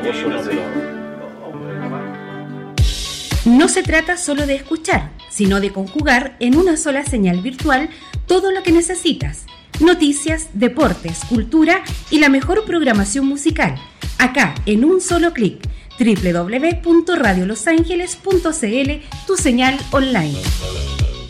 No se trata solo de escuchar, sino de conjugar en una sola señal virtual todo lo que necesitas. Noticias, deportes, cultura y la mejor programación musical. Acá, en un solo clic. www.radiolosangeles.cl, tu señal online.